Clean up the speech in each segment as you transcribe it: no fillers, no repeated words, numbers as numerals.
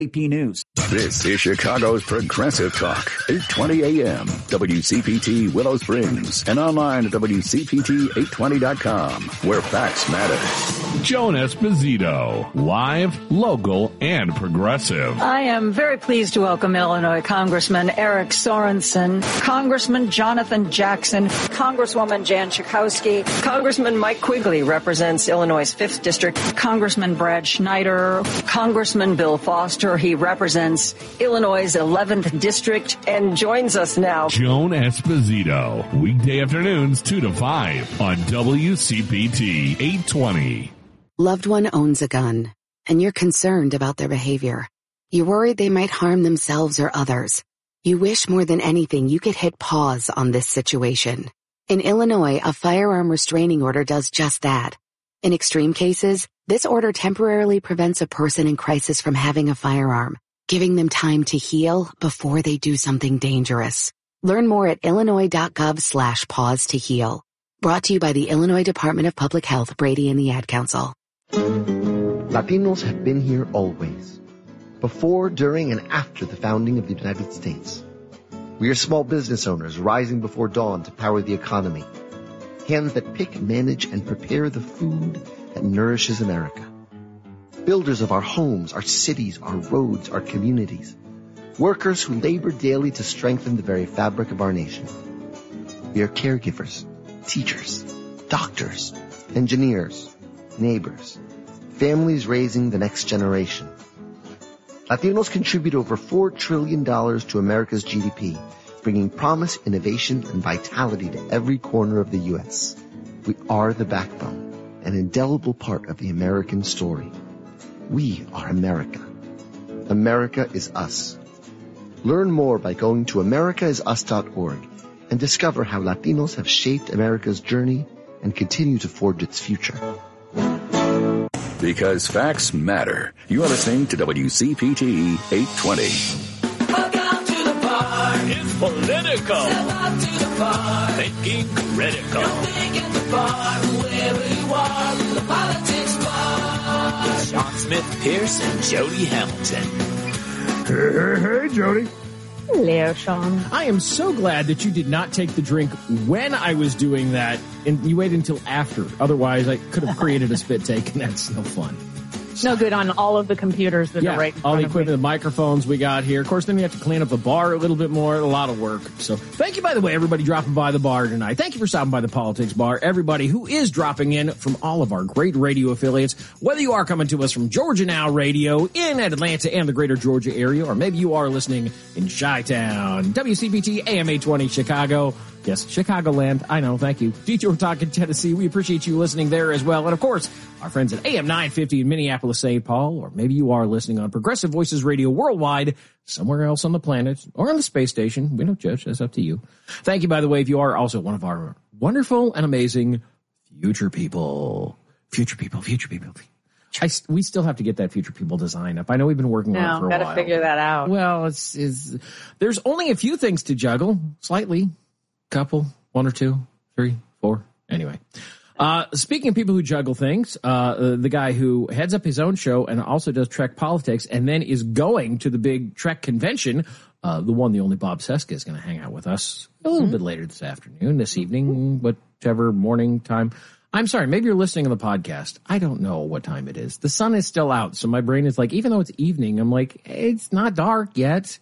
AP News. This is Chicago's Progressive Talk, 820 AM, WCPT Willow Springs, and online at WCPT820.com, where facts matter. Joan Esposito, live, local, and progressive. I am very pleased to welcome Illinois Congressman Eric Sorensen, Congressman Jonathan Jackson, Congresswoman Jan Schakowsky, Congressman Mike Quigley represents Illinois' 5th District, Congressman Brad Schneider, Congressman Bill Foster. He represents Illinois' 11th District and joins us now. Joan Esposito, weekday afternoons 2 to 5 on WCPT 820. Loved one owns a gun, and you're concerned about their behavior. You're worried they might harm themselves or others. You wish more than anything you could hit pause on this situation. In Illinois, a firearm restraining order does just that. In extreme cases, this order temporarily prevents a person in crisis from having a firearm, giving them time to heal before they do something dangerous. Learn more at illinois.gov/pause to heal. Brought to you by the Illinois Department of Public Health, Brady and the Ad Council. Latinos have been here always, before, during, and after the founding of the United States. We are small business owners rising before dawn to power the economy. Hands that pick, manage, and prepare the food that nourishes America. Builders of our homes, our cities, our roads, our communities. Workers who labor daily to strengthen the very fabric of our nation. We are caregivers, teachers, doctors, engineers, neighbors, families raising the next generation. Latinos contribute over $4 trillion to America's GDP, bringing promise, innovation, and vitality to every corner of the U.S. We are the backbone, an indelible part of the American story. We are America. America is us. Learn more by going to americaisus.org and discover how Latinos have shaped America's journey and continue to forge its future. Because facts matter. You are listening to WCPT 820. Welcome to the bar. It's political. Step up to the bar. Thinking critical. You're thinking the bar. Whoever you are, the politics bar. With Sean Smith Pierce and Jody Hamilton. Hey, Jody. Hello, Sean. I am so glad that you did not take the drink when I was doing that, and you waited until after. Otherwise, I could have created a spit take, and that's no fun. No good on all of the computers that are right in front all the of equipment, me. the microphones we got here. Of course, then we have to clean up the bar a little bit more. A lot of work. So thank you, by the way, everybody dropping by the bar tonight. Thank you for stopping by the Politics Bar. Everybody who is dropping in from all of our great radio affiliates, whether you are coming to us from Georgia Now Radio in Atlanta and the greater Georgia area, or maybe you are listening in Chi-Town, WCPT AM 820 Chicago. Yes, Chicagoland. I know. Thank you. Detour Talk in Tennessee. We appreciate you listening there as well. And of course, our friends at AM 950 in Minneapolis, St. Paul, or maybe you are listening on Progressive Voices Radio worldwide, somewhere else on the planet, or on the space station. We don't judge. That's up to you. Thank you, by the way, if you are also one of our wonderful and amazing future people. Future people. We still have to get that future people design up. I know we've been working on it for a while. Got to figure that out. Well, there's only a few things to juggle, slightly. Couple, 1 or 2, 3, 4. Anyway, speaking of people who juggle things, the guy who heads up his own show and also does Trek Politics and then is going to the big Trek convention, the one, the only Bob Seska is going to hang out with us a little bit later this afternoon, this evening, whichever morning time. I'm sorry, maybe you're listening on the podcast. I don't know what time it is. The sun is still out, so my brain is like, even though it's evening, I'm like, it's not dark yet.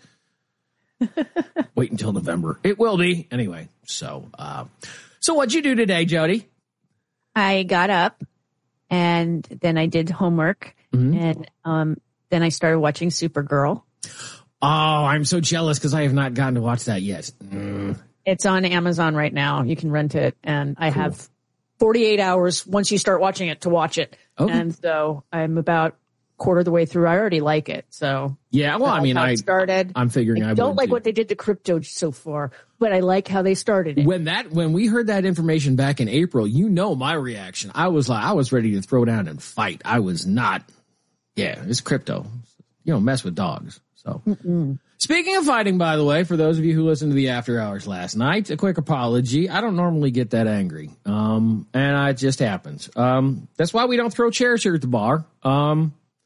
Wait until November. It will be. Anyway, so what'd you do today, Jody? I got up and then I did homework and then I started watching Supergirl. Oh, I'm so jealous because I have not gotten to watch that yet. It's on Amazon right now. You can rent it, and I have 48 hours once you start watching it to watch it. Okay. And so I'm about quarter of the way through. I already like it. So yeah, well, I mean, I'm figuring I don't like what they did to crypto so far, but I like how they started it. When we heard that information back in April, my reaction. I was ready to throw down and fight. I was not. Yeah, it's crypto. Mess with dogs. So speaking of fighting, by the way, for those of you who listened to the after hours last night, a quick apology. I don't normally get that angry. And it just happens. That's why we don't throw chairs here at the bar.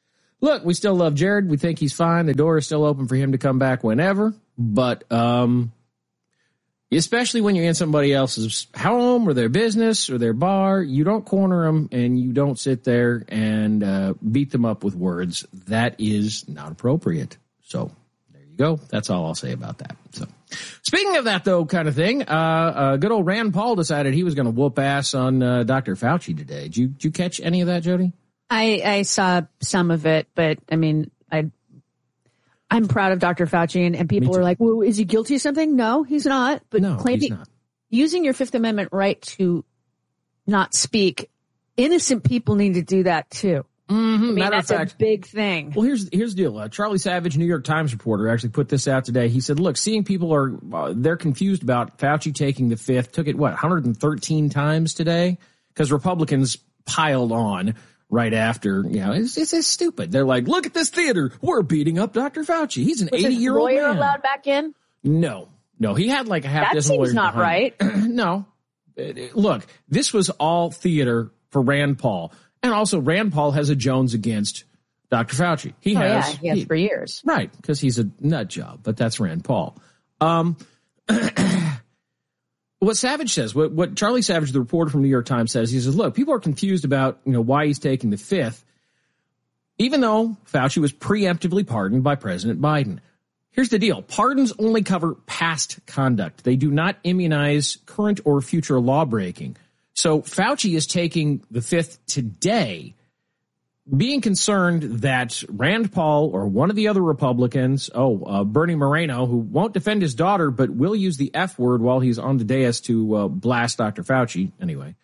Look, we still love Jared. We think he's fine. The door is still open for him to come back whenever. But especially when you're in somebody else's home or their business or their bar, you don't corner them and you don't sit there and beat them up with words. That is not appropriate. So there you go. That's all I'll say about that. So speaking of that, though, kind of thing, good old Rand Paul decided he was going to whoop ass on Dr. Fauci today. Did you catch any of that, Jody? I saw some of it, but I mean, I'm proud of Dr. Fauci, and people are like, well, is he guilty of something? No, he's not. But no, he's not. Using your Fifth Amendment right to not speak, innocent people need to do that too. Mm-hmm. I mean, that's a big thing. Well, here's the deal. Charlie Savage, New York Times reporter, actually put this out today. He said, look, seeing people they're confused about Fauci taking the fifth. Took it, 113 times today? Because Republicans piled on right after, it's stupid. They're like, look at this theater. We're beating up Dr. Fauci. He's an 80-year-old man. Was his lawyer allowed back in? No, he had like a half dozen lawyers. That seems not right. No. Look, this was all theater for Rand Paul. And also, Rand Paul has a Jones against Dr. Fauci. He has for years. Right, because he's a nut job, but that's Rand Paul. What Savage says, what Charlie Savage, the reporter from New York Times, says, he says, look, people are confused about why he's taking the fifth, even though Fauci was preemptively pardoned by President Biden. Here's the deal. Pardons only cover past conduct. They do not immunize current or future lawbreaking. So Fauci is taking the fifth today, being concerned that Rand Paul or one of the other Republicans, Bernie Moreno, who won't defend his daughter but will use the F word while he's on the dais to blast Dr. Fauci. Anyway,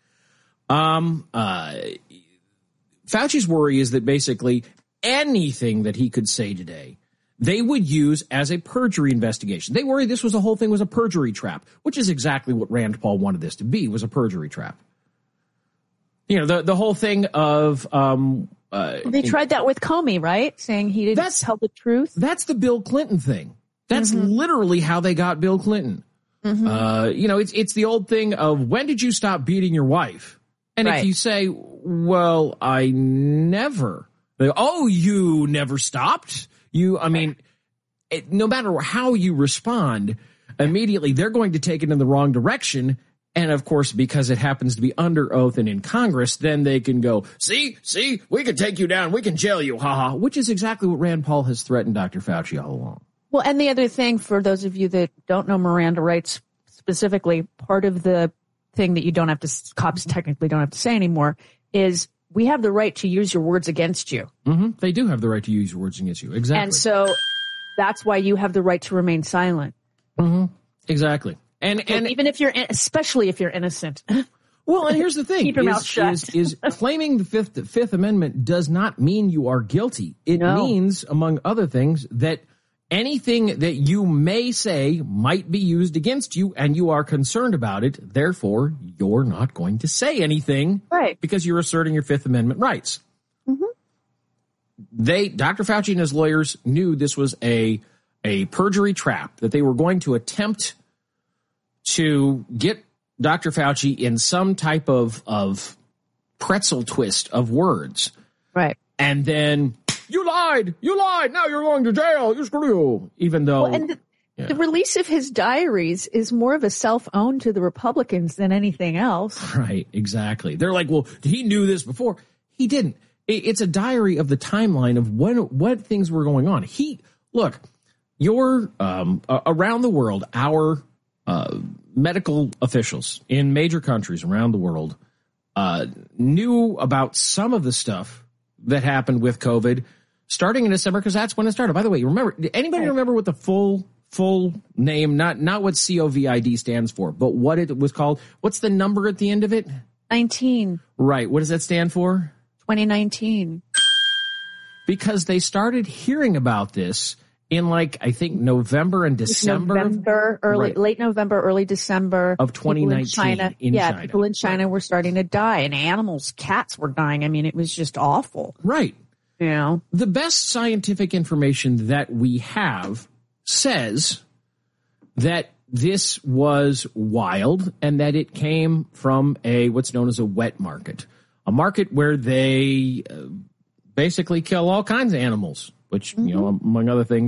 Fauci's worry is that basically anything that he could say today, they would use as a perjury investigation. They worry this whole thing was a perjury trap, which is exactly what Rand Paul wanted this to be, was a perjury trap. The whole thing of... they tried that with Comey, right? Saying he didn't tell the truth. That's the Bill Clinton thing. That's literally how they got Bill Clinton. Mm-hmm. It's the old thing of, when did you stop beating your wife? And if you say, well, I never. They go, oh, you never stopped? No matter how you respond, immediately they're going to take it in the wrong direction. And, of course, because it happens to be under oath and in Congress, then they can go, see, we can take you down. We can jail you, haha, which is exactly what Rand Paul has threatened Dr. Fauci all along. Well, and the other thing, for those of you that don't know Miranda rights specifically, part of the thing that cops technically don't have to say anymore is we have the right to use your words against you. Mm-hmm. They do have the right to use your words against you. Exactly. And so that's why you have the right to remain silent. Mm-hmm. Exactly. And even if especially if you're innocent. Well, and here's the thing: keep your mouth shut. Is claiming the Fifth Amendment does not mean you are guilty. It means, among other things, that anything that you may say might be used against you, and you are concerned about it. Therefore, you're not going to say anything, right? Because you're asserting your Fifth Amendment rights. Mm-hmm. Dr. Fauci and his lawyers knew this was a perjury trap, that they were going to attempt to get Dr. Fauci in some type of pretzel twist of words. Right. And then, you lied, now you're going to jail, you screw you. Even though... Well, and the release of his diaries is more of a self-own to the Republicans than anything else. Right, exactly. They're like, well, he knew this before. He didn't. It's a diary of the timeline of what things were going on. You're around the world, our... medical officials in major countries around the world knew about some of the stuff that happened with COVID starting in December, because that's when it started. By the way, anybody remember what the full name, not what COVID stands for, but what it was called? What's the number at the end of it? 19. Right. What does that stand for? 2019. Because they started hearing about this in I think November and December. Late November, early December. Of 2019 in China. People in China were starting to die, and animals, cats were dying. I mean, it was just awful. Right. The best scientific information that we have says that this was wild and that it came from what's known as a wet market. A market where they basically kill all kinds of animals, which, you know, among other things,